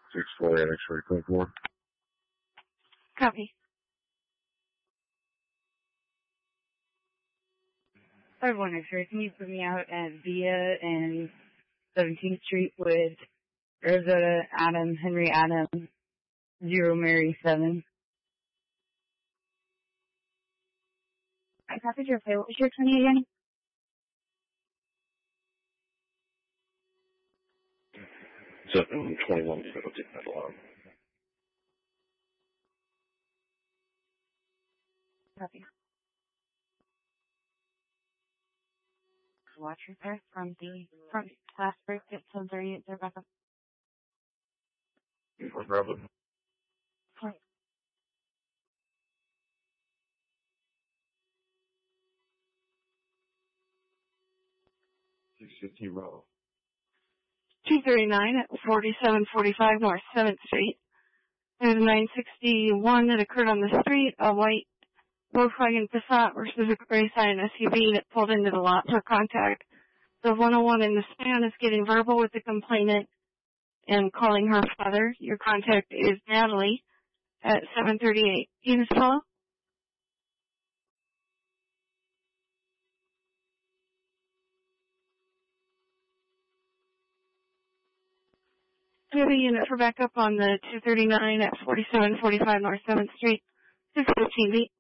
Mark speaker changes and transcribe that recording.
Speaker 1: 648 X-ray code 4.
Speaker 2: Copy. I have one X-ray. Can you put me out at Via and 17th Street with Arizona Adam, Henry Adam, 0 Mary 7? I copied your play. What was your 20 again?
Speaker 1: So 21 middle to that alarm.
Speaker 2: Copy. Watch repair from the front class break at 10:38. They're back up.
Speaker 1: No problem.
Speaker 2: Right.
Speaker 1: 615 Bravo.
Speaker 2: 239 at 4745 North 7th Street. There's a 961 that occurred on the street, a white Volkswagen Passat versus a gray sign SUV that pulled into the lot for contact. The 101 in the span is getting verbal with the complainant and calling her father. Your contact is Natalie at 738. Unit follow? We have a unit for backup on the 239 at 4745 North 7th Street. 615 feet.